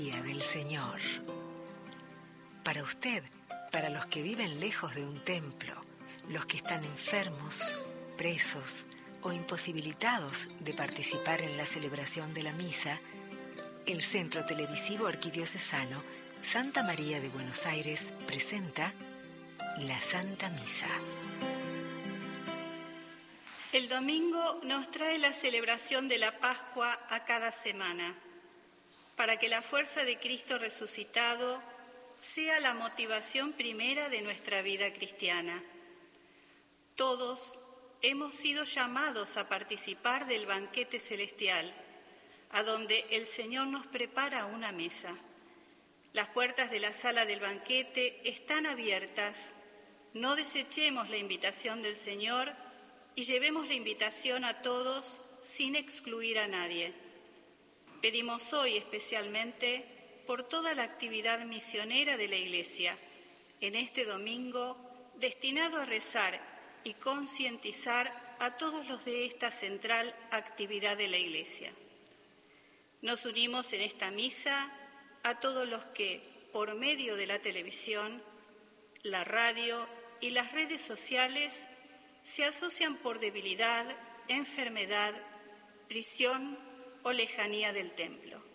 Día del Señor. Para usted, para los que viven lejos de un templo, los que están enfermos, presos o imposibilitados de participar en la celebración de la misa, el Centro Televisivo Arquidiocesano Santa María de Buenos Aires presenta la Santa Misa. El domingo nos trae la celebración de la Pascua a cada semana, para que la fuerza de Cristo resucitado sea la motivación primera de nuestra vida cristiana. Todos hemos sido llamados a participar del banquete celestial, a donde el Señor nos prepara una mesa. Las puertas de la sala del banquete están abiertas. No desechemos la invitación del Señor y llevemos la invitación a todos sin excluir a nadie. Pedimos hoy especialmente por toda la actividad misionera de la Iglesia, en este domingo destinado a rezar y concientizar a todos los de esta central actividad de la Iglesia. Nos unimos en esta misa a todos los que, por medio de la televisión, la radio y las redes sociales, se asocian por debilidad, enfermedad, prisión o lejanía del templo.